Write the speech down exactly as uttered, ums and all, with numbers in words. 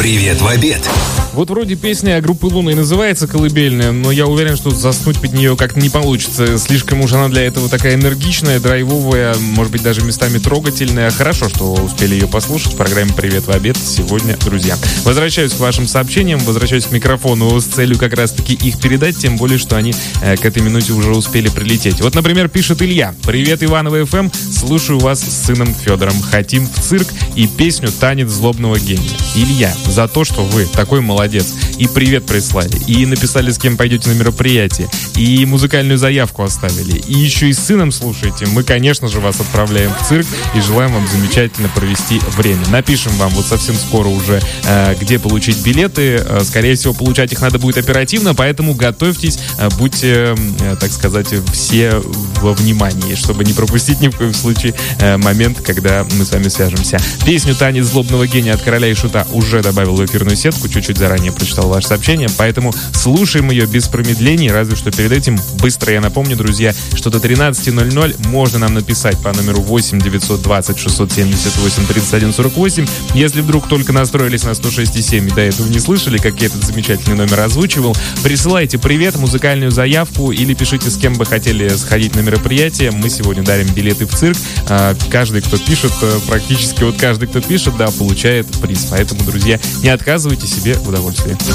Привет в обед. Вот вроде песня группы Луна и называется «Колыбельная», но я уверен, что заснуть под нее как-то не получится. Слишком уж она для этого такая энергичная, драйвовая, может быть, даже местами трогательная. Хорошо, что успели ее послушать в программе «Привет в обед» сегодня, друзья. Возвращаюсь к вашим сообщениям, возвращаюсь к микрофону с целью как раз-таки их передать, тем более, что они э, к этой минуте уже успели прилететь. Вот, например, пишет Илья. «Привет, Иваново эф эм. Слушаю вас с сыном Федором. Хотим в цирк и песню «Танец злобного гения». Илья, за то, что вы такой молодец, и привет прислали, и написали, с кем пойдете на мероприятие, и музыкальную заявку оставили, и еще и с сыном слушаете, мы, конечно же, вас отправляем в цирк и желаем вам замечательно провести время. Напишем вам вот совсем скоро уже, э, где получить билеты. Э, скорее всего, получать их надо будет оперативно, поэтому готовьтесь, э, будьте, э, так сказать, все во внимании, чтобы не пропустить ни в коем случае э, момент, когда мы с вами свяжемся. Песню «Танец злобного гения» от Короля и Шута уже добавил в эфирную сетку, чуть-чуть заранее прочитал ваше сообщение, поэтому слушаем ее без промедлений, разве что перед этим быстро я напомню, друзья, что до тринадцати ноль-ноль можно нам написать по номеру восемь девятьсот двадцать шестьсот семьдесят восемь тридцать один сорок восемь. Если вдруг только настроились на сто шесть и семь и до этого не слышали, как я этот замечательный номер озвучивал, присылайте привет, музыкальную заявку или пишите, с кем бы хотели сходить на мероприятие. Мы сегодня дарим билеты в цирк. Каждый, кто пишет, практически вот каждый, кто пишет, да, получает приз. Поэтому, друзья, не отказывайте себе в удовольствии.